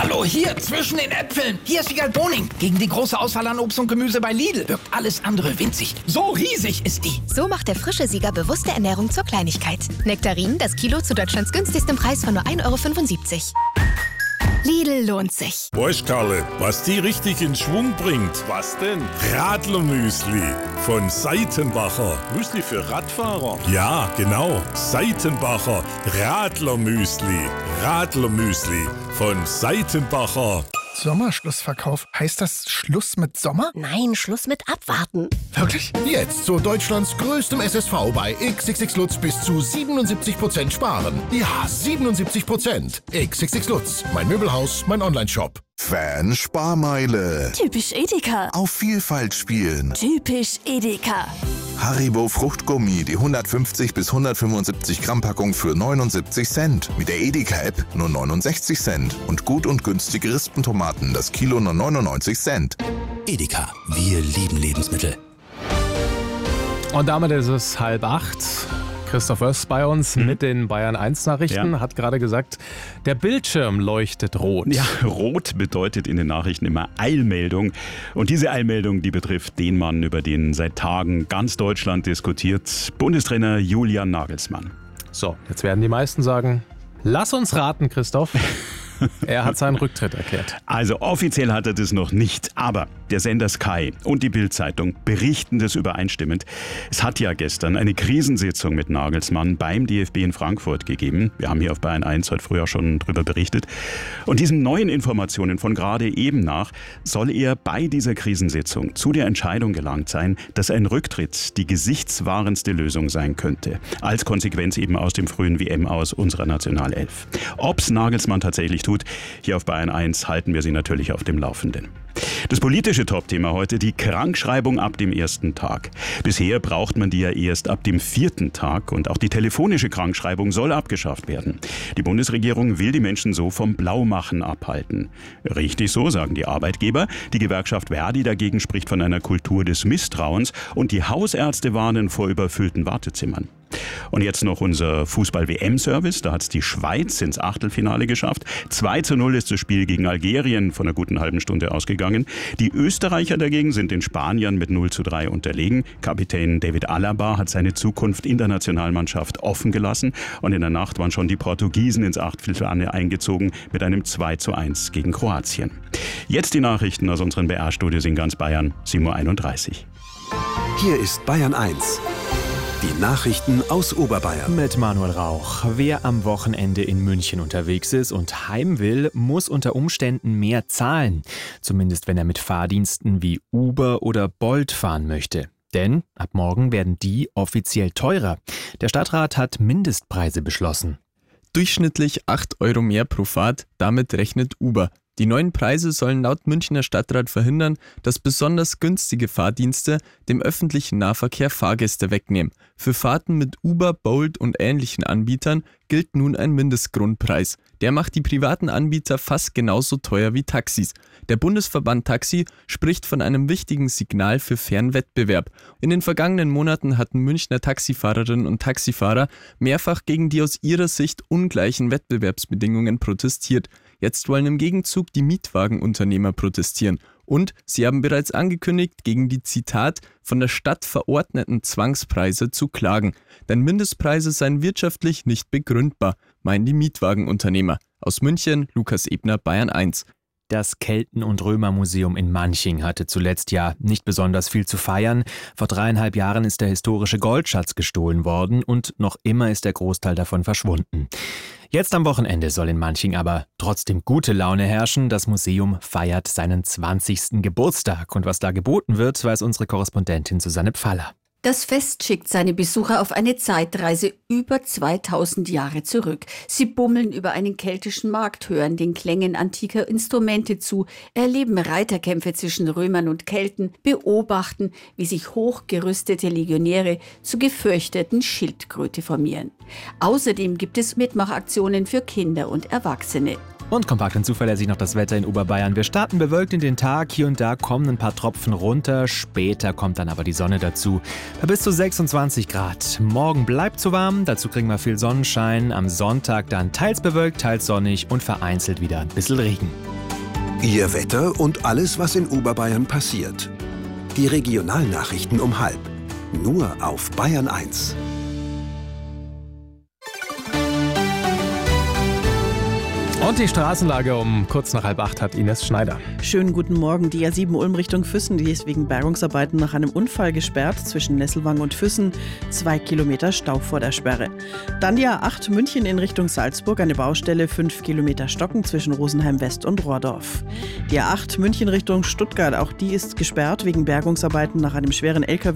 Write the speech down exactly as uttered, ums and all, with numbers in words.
Hallo, hier, zwischen den Äpfeln. Hier ist Wiegald Boning. Gegen die große Auswahl an Obst und Gemüse bei Lidl wirkt alles andere winzig. So riesig ist die. So macht der frische Sieger bewusste Ernährung zur Kleinigkeit. Nektarinen, das Kilo zu Deutschlands günstigstem Preis von nur ein Euro fünfundsiebzig. Lidl lohnt sich. Weißt Karle, was die richtig in Schwung bringt? Was denn? Radlermüsli von Seitenbacher. Müsli für Radfahrer? Ja, genau. Seitenbacher Radlermüsli. Radlermüsli von Seitenbacher. Sommerschlussverkauf. Heißt das Schluss mit Sommer? Nein, Schluss mit Abwarten. Wirklich? Jetzt zu Deutschlands größtem S S V bei X X X Lutz bis zu siebenundsiebzig Prozent sparen. Ja, siebenundsiebzig Prozent. X X X Lutz. Mein Möbelhaus, mein Onlineshop. Fan-Sparmeile. Typisch Edeka. Auf Vielfalt spielen. Typisch Edeka. Haribo Fruchtgummi, die hundertfünfzig bis hundertfünfundsiebzig Gramm Packung für neunundsiebzig Cent. Mit der Edeka-App nur neunundsechzig Cent. Und gut und günstige Rispentomaten, das Kilo nur neunundneunzig Cent. Edeka, wir lieben Lebensmittel. Und damit ist es halb acht. Christoph Oest bei uns mhm. mit den Bayern eins Nachrichten, ja. hat gerade gesagt, der Bildschirm leuchtet rot. Ja, rot bedeutet in den Nachrichten immer Eilmeldung. Und diese Eilmeldung, die betrifft den Mann, über den seit Tagen ganz Deutschland diskutiert, Bundestrainer Julian Nagelsmann. So, jetzt werden die meisten sagen, lass uns raten, Christoph. Er hat seinen Rücktritt erklärt. Also offiziell hat er das noch nicht, aber der Sender Sky und die Bild-Zeitung berichten das übereinstimmend. Es hat ja gestern eine Krisensitzung mit Nagelsmann beim D F B in Frankfurt gegeben. Wir haben hier auf Bayern eins heute früh auch schon drüber berichtet. Und diesen neuen Informationen von gerade eben nach soll er bei dieser Krisensitzung zu der Entscheidung gelangt sein, dass ein Rücktritt die gesichtswahrendste Lösung sein könnte. Als Konsequenz eben aus dem frühen W M aus unserer Nationalelf. Ob's Nagelsmann tatsächlich tut, hier auf Bayern eins halten wir Sie natürlich auf dem Laufenden. Das politische Topthema heute, die Krankschreibung ab dem ersten Tag. Bisher braucht man die ja erst ab dem vierten Tag und auch die telefonische Krankschreibung soll abgeschafft werden. Die Bundesregierung will die Menschen so vom Blaumachen abhalten. Richtig so, sagen die Arbeitgeber. Die Gewerkschaft Verdi dagegen spricht von einer Kultur des Misstrauens und die Hausärzte warnen vor überfüllten Wartezimmern. Und jetzt noch unser Fußball-W M-Service. Da hat es die Schweiz ins Achtelfinale geschafft. zwei zu null ist das Spiel gegen Algerien von einer guten halben Stunde ausgegangen. Die Österreicher dagegen sind den Spaniern mit null zu drei unterlegen. Kapitän David Alaba hat seine Zukunft in der Nationalmannschaft offen gelassen. Und in der Nacht waren schon die Portugiesen ins Achtelfinale eingezogen mit einem zwei zu eins gegen Kroatien. Jetzt die Nachrichten aus unseren B R-Studios in ganz Bayern, sieben Uhr einunddreißig. Hier ist Bayern eins. Die Nachrichten aus Oberbayern. Mit Manuel Rauch. Wer am Wochenende in München unterwegs ist und heim will, muss unter Umständen mehr zahlen. Zumindest wenn er mit Fahrdiensten wie Uber oder Bolt fahren möchte. Denn ab morgen werden die offiziell teurer. Der Stadtrat hat Mindestpreise beschlossen. Durchschnittlich acht Euro mehr pro Fahrt, damit rechnet Uber. Die neuen Preise sollen laut Münchner Stadtrat verhindern, dass besonders günstige Fahrdienste dem öffentlichen Nahverkehr Fahrgäste wegnehmen. Für Fahrten mit Uber, Bolt und ähnlichen Anbietern gilt nun ein Mindestgrundpreis. Der macht die privaten Anbieter fast genauso teuer wie Taxis. Der Bundesverband Taxi spricht von einem wichtigen Signal für fairen Wettbewerb. In den vergangenen Monaten hatten Münchner Taxifahrerinnen und Taxifahrer mehrfach gegen die aus ihrer Sicht ungleichen Wettbewerbsbedingungen protestiert. Jetzt wollen im Gegenzug die Mietwagenunternehmer protestieren. Und sie haben bereits angekündigt, gegen die, Zitat, von der Stadt verordneten Zwangspreise zu klagen. Denn Mindestpreise seien wirtschaftlich nicht begründbar, meinen die Mietwagenunternehmer. Aus München, Lukas Ebner, Bayern eins. Das Kelten- und Römermuseum in Manching hatte zuletzt ja nicht besonders viel zu feiern. Vor dreieinhalb Jahren ist der historische Goldschatz gestohlen worden und noch immer ist der Großteil davon verschwunden. Jetzt am Wochenende soll in Manching aber trotzdem gute Laune herrschen. Das Museum feiert seinen zwanzigsten Geburtstag. Und was da geboten wird, weiß unsere Korrespondentin Susanne Pfaller. Das Fest schickt seine Besucher auf eine Zeitreise über zweitausend Jahre zurück. Sie bummeln über einen keltischen Markt, hören den Klängen antiker Instrumente zu, erleben Reiterkämpfe zwischen Römern und Kelten, beobachten, wie sich hochgerüstete Legionäre zu gefürchteten Schildkröte formieren. Außerdem gibt es Mitmachaktionen für Kinder und Erwachsene. Und kompakt und zuverlässig noch das Wetter in Oberbayern. Wir starten bewölkt in den Tag. Hier und da kommen ein paar Tropfen runter. Später kommt dann aber die Sonne dazu. Bei bis zu sechsundzwanzig Grad. Morgen bleibt so warm. Dazu kriegen wir viel Sonnenschein. Am Sonntag dann teils bewölkt, teils sonnig und vereinzelt wieder ein bisschen Regen. Ihr Wetter und alles, was in Oberbayern passiert. Die Regionalnachrichten um halb. Nur auf Bayern eins. Und die Straßenlage um kurz nach halb acht hat Ines Schneider. Schönen guten Morgen. Die A sieben Ulm Richtung Füssen, die ist wegen Bergungsarbeiten nach einem Unfall gesperrt. Zwischen Nesselwang und Füssen zwei Kilometer Stau vor der Sperre. Dann die A acht München in Richtung Salzburg, eine Baustelle, fünf Kilometer Stocken zwischen Rosenheim West und Rohrdorf. Die A acht München Richtung Stuttgart, auch die ist gesperrt wegen Bergungsarbeiten nach einem schweren L K W.